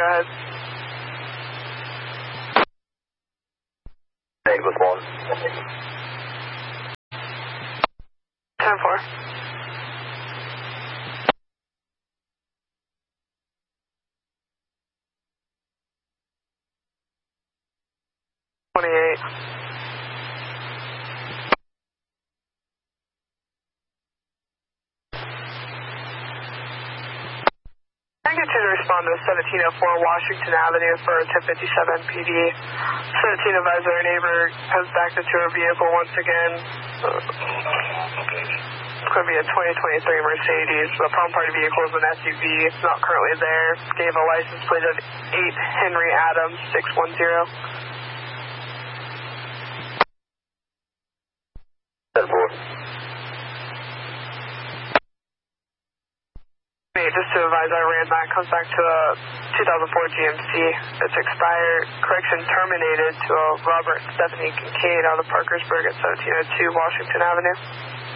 go ahead. Angus 1. 10-4. I get you to respond to 1704 Washington Avenue for 1057 PD. 17 advisor, our neighbor has backed into her vehicle once again. It's going to be a 2023 Mercedes. The problem party vehicle is an SUV. It's not currently there. Gave a license plate of 8 Henry Adams 610. 10-4. Just to advise, I ran that. Comes back to a 2004 GMC. It's expired. Correction terminated to a Robert Stephanie Kincaid out of Parkersburg at 1702 Washington Avenue.